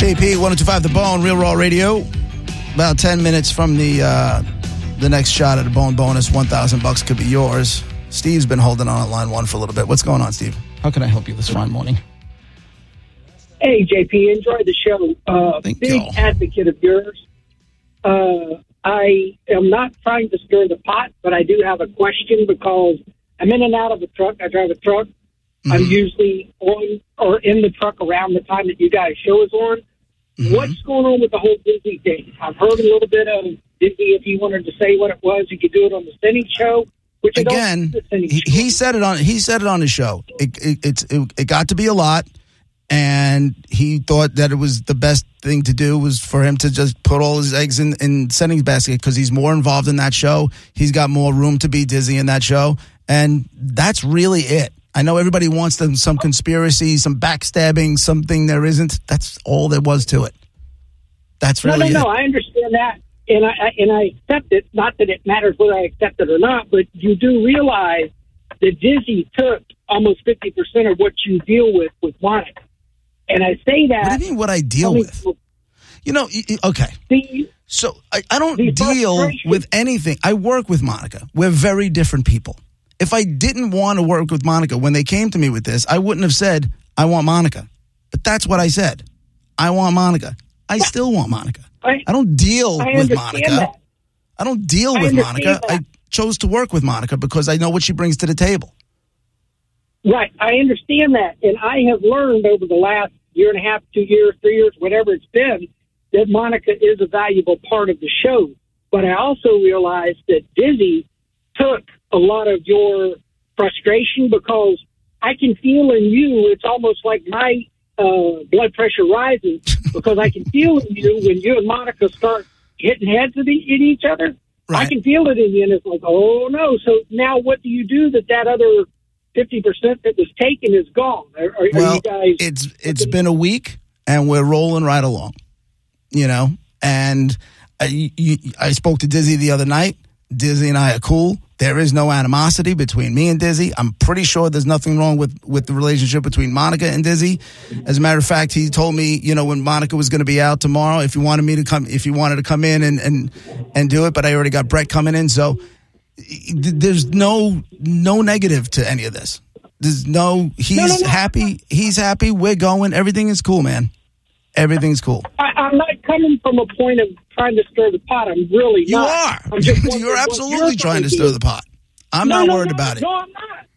JP, 102.5 The Bone, Real Raw Radio. About 10 minutes from the next shot at a Bone bonus. $1,000 could be yours. Steve's been holding on at line one for a little bit. What's going on, Steve? How can I help you this fine morning? Hey, JP, enjoy the show. Thank Big you. advocate of yours. I am not trying to stir the pot, but I do have a question because I'm in and out of the truck. I drive a truck. Mm-hmm. I'm usually on or in the truck around the time that you guys' show is on. Mm-hmm. What's going on with the whole Disney thing? I've heard a little bit of Disney. If you wanted to say what it was, you could do it on the Cindy show. Which again, he said it on his show. It got to be a lot, and he thought that it was the best thing to do was for him to just put all his eggs in Cindy's basket because he's more involved in that show. He's got more room to be dizzy in that show, and that's really it. I know everybody wants some conspiracy, some backstabbing, something there isn't. That's all there was to it. That's really it. No, I understand that, and I accept it. Not that it matters whether I accept it or not, but you do realize that Disney took almost 50% of what you deal with Monica. And I say that... What do you mean what I deal with? You know, okay. So I don't deal with anything. I work with Monica. We're very different people. If I didn't want to work with Monica when they came to me with this, I wouldn't have said, I want Monica. But that's what I said. I want Monica. I still want Monica. I don't deal with Monica. That. I don't deal with Monica. That. I chose to work with Monica because I know what she brings to the table. Right. I understand that. And I have learned over the last year and a half, 2 years, 3 years, whatever it's been, that Monica is a valuable part of the show. But I also realized that Dizzy took a lot of your frustration because I can feel in you, it's almost like my blood pressure rises because I can feel in you when you and Monica start hitting heads at each other. Right. I can feel it in you, and it's like, oh, no. So now what do you do that other 50% that was taken is gone? Are you guys... It's been a week, and we're rolling right along, you know? And I spoke to Dizzy the other night. Dizzy and I are cool. There is no animosity between me and Dizzy. I'm pretty sure there's nothing wrong with the relationship between Monica and Dizzy. As a matter of fact, he told me, you know, when Monica was going to be out tomorrow, if he wanted to come in and do it, but I already got Brett coming in. So there's no negative to any of this. He's happy. He's happy. We're going. Everything is cool, man. Everything's cool. I'm not coming from a point of trying to stir the pot. I'm really not. You are. You're absolutely trying to stir the pot. I'm not worried about it. No, I'm not.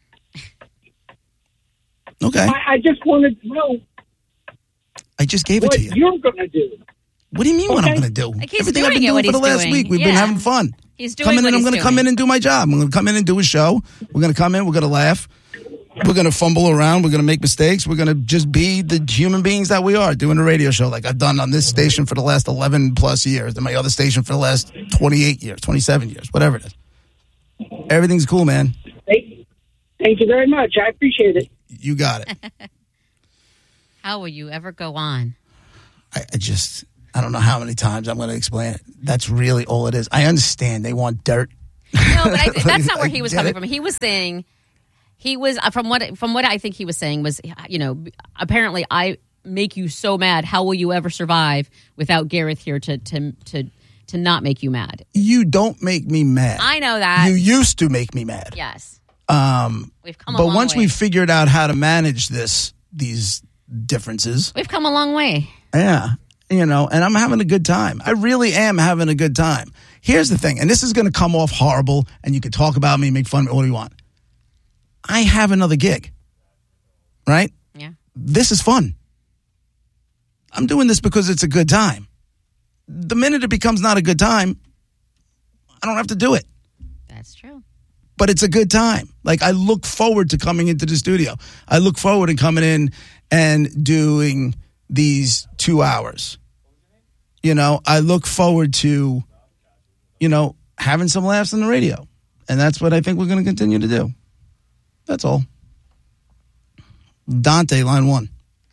Okay. I just wanted to know. I just gave it to you. What you're going to do. What do you mean what I'm going to do? Like he's Everything doing I've been doing for the last week. We've been having fun. He's doing I'm going to come in and do my job. I'm going to come in and do a show. We're going to come in. We're going to laugh. We're going to fumble around. We're going to make mistakes. We're going to just be the human beings that we are doing a radio show like I've done on this station for the last 11 plus years and my other station for the last 28 years, 27 years, whatever it is. Everything's cool, man. Thank you very much. I appreciate it. You got it. How will you ever go on? I don't know how many times I'm going to explain it. That's really all it is. I understand they want dirt. No, but that's not where he was coming from. He was saying... He was from what I think he was saying was, you know, apparently I make you so mad. How will you ever survive without Gareth here to not make you mad? You don't make me mad. I know that. You used to make me mad. Yes. We've come a long way. But once we figured out how to manage these differences, we've come a long way. Yeah, you know, and I'm having a good time. I really am having a good time. Here's the thing, and this is going to come off horrible, and you can talk about me, make fun of me, all you want. I have another gig, right? Yeah. This is fun. I'm doing this because it's a good time. The minute it becomes not a good time, I don't have to do it. That's true. But it's a good time. Like, I look forward to coming into the studio. I look forward to coming in and doing these 2 hours. You know, I look forward to, you know, having some laughs on the radio. And that's what I think we're going to continue to do. That's all. Dante, line one.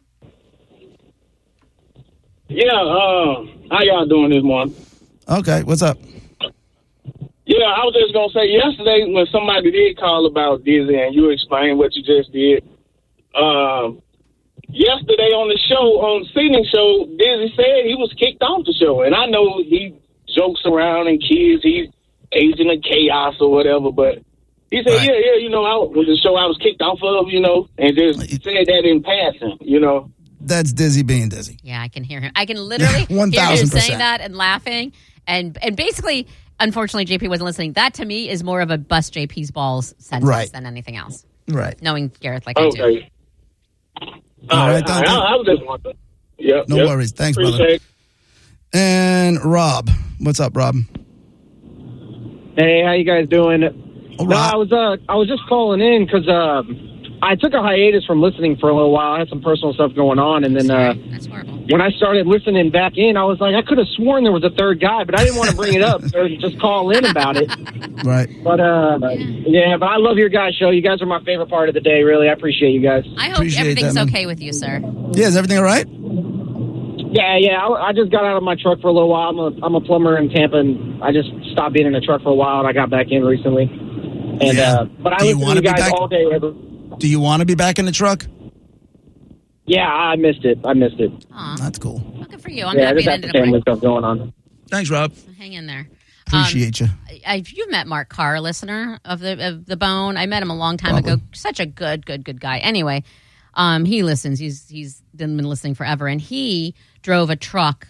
Yeah, how y'all doing this morning? Okay, what's up? Yeah, I was just going to say, yesterday when somebody did call about Dizzy and you explained what you just did, yesterday on the show, on Singing Show, Dizzy said he was kicked off the show. And I know he jokes around and kids, he's agent of chaos or whatever, but he said, Right. yeah, you know, I was the show I was kicked off of, you know, and just said that in passing, you know. That's Dizzy being Dizzy. Yeah, I can hear him. I can literally hear him 1000%. saying that and laughing. And basically, unfortunately, JP wasn't listening. That, to me, is more of a bust JP's balls sentence Right. than anything else. Right. Knowing Gareth like I do. Okay. All right, Dante. I was just wondering. Yep, No worries. Thanks, brother. Appreciate it. And Rob. What's up, Rob? Hey, how you guys doing? All No, right. I was just calling in because I took a hiatus from listening for a little while. I had some personal stuff going on, and then That's horrible. when I started listening back in, I was like, I could have sworn there was a third guy, but I didn't want to bring it up or just call in about it. Right. But yeah, but I love your guys' show. You guys are my favorite part of the day. Really, I appreciate you guys. I hope Appreciate everything's that, man. okay with you, sir. Yeah, is everything all right? Yeah. I just got out of my truck for a little while. I'm a plumber in Tampa, and I just stopped being in the truck for a while, and I got back in recently. And Yeah. but I Do you listen to wanna you be guys back? all day. Do you want to be back in the truck? Yeah, I missed it. Aw, That's cool. well, good for you. I'm Yeah, I happy just it have ended some up family right. stuff going on. Thanks, Rob. Hang in there. Appreciate you. You've met Mark Carr, listener of the Bone. I met him a long time ago. Such a good guy. Anyway, he listens. He's been listening forever, and he drove a truck.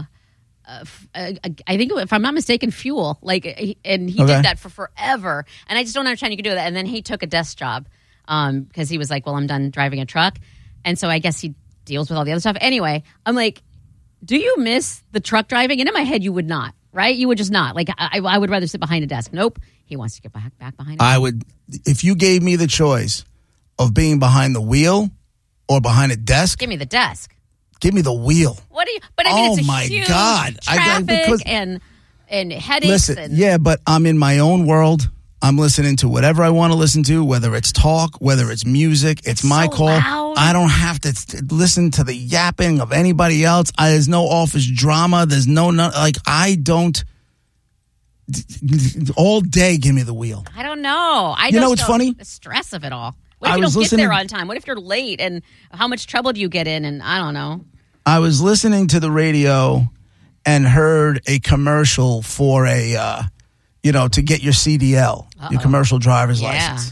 I think, if I'm not mistaken, fuel. And he Okay. did that for forever. And I just don't understand you could do that. And then he took a desk job because he was like, "Well, I'm done driving a truck," and so I guess he deals with all the other stuff. Anyway, I'm like, do you miss the truck driving? And in my head, you would not. Right? You would just not. Like, I would rather sit behind a desk. Nope. He wants to get back behind a I would, if you gave me the choice of being behind the wheel or behind a desk, Give me the desk. give me the wheel. What do you? But I mean, Oh, it's a my huge God. traffic because- and headaches. Listen, and yeah, but I'm in my own world. I'm listening to whatever I want to listen to, whether it's talk, whether it's music. It's my so call. loud. I don't have to listen to the yapping of anybody else. There's no office drama. There's I don't. All day, give me the wheel. I don't know. You know what's funny? The stress of it all. What I if you was don't get there listening- on time? What if you're late? And how much trouble do you get in? And I don't know. I was listening to the radio and heard a commercial for to get your CDL, your commercial driver's Yeah. license.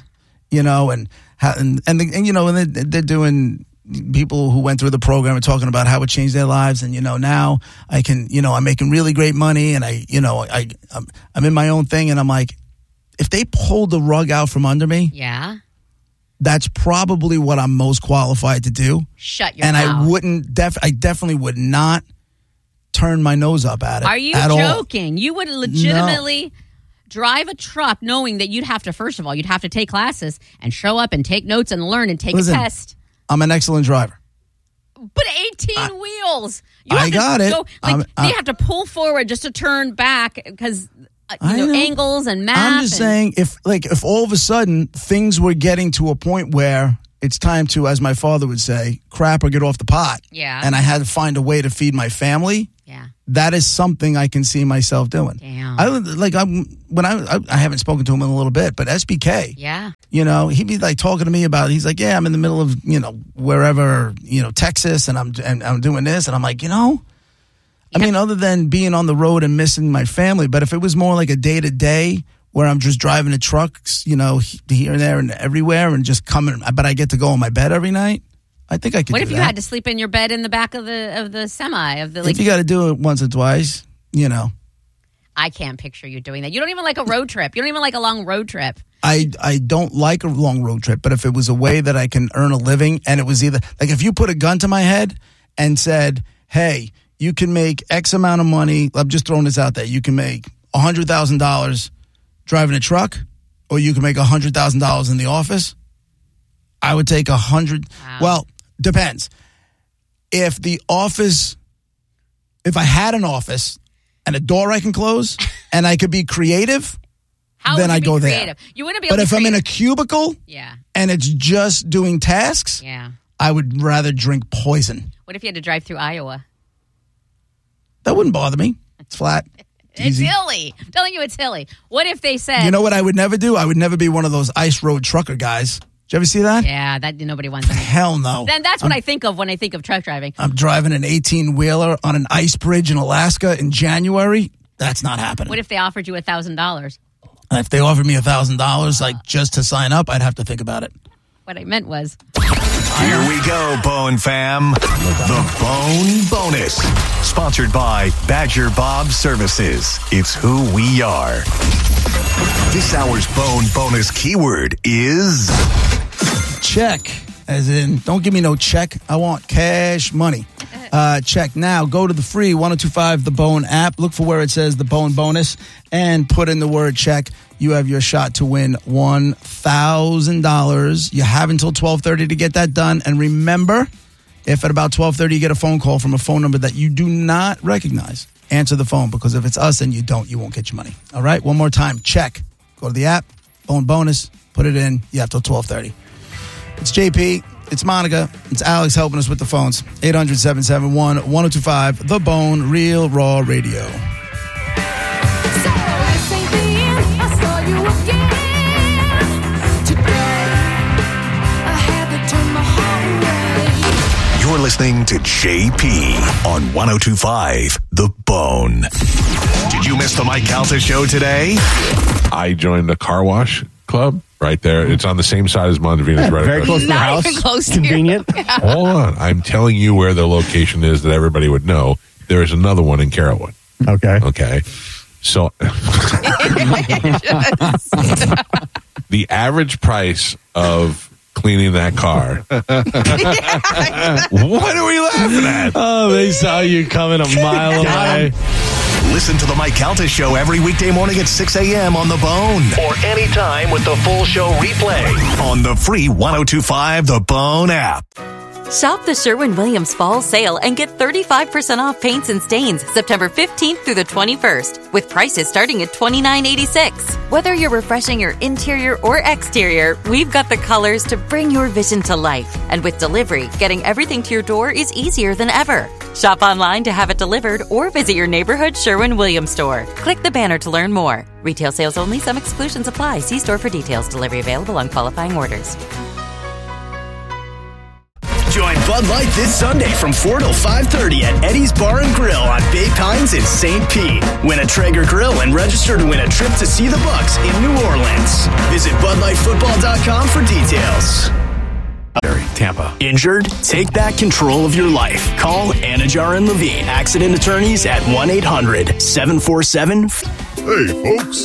And they're doing, people who went through the program are talking about how it changed their lives. And, now I can, I'm making really great money and I'm in my own thing. And I'm like, if they pulled the rug out from under me, Yeah. that's probably what I'm most qualified to do. Shut your And mouth. I definitely would not turn my nose up at it. Are you at all. joking? You would legitimately drive a truck knowing that you'd have to take classes and show up and take notes and learn and take Listen, a test. I'm an excellent driver. But 18 wheels. You I have to got it. They have to pull forward just to turn back because I know. angles and math. I'm just saying, if all of a sudden things were getting to a point where it's time to, as my father would say, crap or get off the pot. Yeah. And I had to find a way to feed my family. Yeah. That is something I can see myself doing. Damn. I haven't spoken to him in a little bit, but SBK. Yeah. He'd be like talking to me about. He's like, yeah, I'm in the middle of wherever Texas, and I'm doing this, and I'm like, I mean, other than being on the road and missing my family, but if it was more like a day to day where I'm just driving a truck, here and there and everywhere, and just coming, but I get to go in my bed every night. I think I could. What do if you that. had to sleep in your bed in the back of the semi of the If you got to do it once or twice, I can't picture you doing that. You don't even like a road trip. You don't even like a long road trip. I don't like a long road trip, but if it was a way that I can earn a living, and it was either like if you put a gun to my head and said, hey, you can make X amount of money, I'm just throwing this out there, you can make $100,000 driving a truck, or you can make $100,000 in the office, I would take 100. Wow. Well, depends. If I had an office and a door I can close and I could be creative, How then would you I be go creative? there. You wouldn't be But able if to I'm in a creative. cubicle Yeah. and it's just doing tasks, Yeah. I would rather drink poison. What if you had to drive through Iowa? That wouldn't bother me. It's flat. It's Easy. hilly. I'm telling you, it's hilly. What if they said, You know what I would never do? I would never be one of those ice road trucker guys. Did you ever see that? Yeah, that nobody wants any. Hell no. Then that's what I think of when I think of truck driving. I'm driving an 18-wheeler on an ice bridge in Alaska in January. That's not happening. What if they offered you $1,000? If they offered me $1,000, like just to sign up, I'd have to think about it. What I meant was... Here we go, Bone Fam. The Bone Bonus. Sponsored by Badger Bob Services. It's who we are. This hour's Bone Bonus keyword is... check. As in, don't give me no check. I want cash money. Check now. Go to the free 1025 The Bone app. Look for where it says The Bone Bonus and put in the word check. You have your shot to win $1,000. You have until 12:30 to get that done. And remember, if at about 12:30 you get a phone call from a phone number that you do not recognize, answer the phone, because if it's us and you won't get your money. All right? One more time. Check. Go to the app. Bone Bonus. Put it in. You have till 12:30. It's JP. It's Monica. It's Alex helping us with the phones. 800-771-1025. The Bone Real Raw Radio. You're listening to JP on 1025 The Bone. Did you miss the Mike Calta show today? I joined a car wash club right there. It's on the same side as Mondavina's, right? Very close to the Not house. even close to Convenient. Hold on. I'm telling you where the location is that everybody would know. There is another one in Carrollwood. Okay. Okay. So the average price of cleaning that car. What are we laughing at? Oh, they saw you coming a mile away. Listen to the Mike Calta show every weekday morning at 6 a.m. on The Bone. Or anytime with the full show replay on the free 1025 The Bone app. Shop the Sherwin-Williams Fall Sale and get 35% off paints and stains September 15th through the 21st, with prices starting at $29.86. Whether you're refreshing your interior or exterior, we've got the colors to bring your vision to life. And with delivery, getting everything to your door is easier than ever. Shop online to have it delivered or visit your neighborhood Sherwin-Williams store. Click the banner to learn more. Retail sales only. Some exclusions apply. See store for details. Delivery available on qualifying orders. Join Bud Light this Sunday from 4 till 5:30 at Eddie's Bar and Grill on Bay Pines in St. Pete. Win a Traeger grill and register to win a trip to see the Bucks in New Orleans. Visit BudLightFootball.com for details. Tampa. Injured? Take back control of your life. Call Anajar and Levine, accident attorneys at 1-800-747. Hey, folks,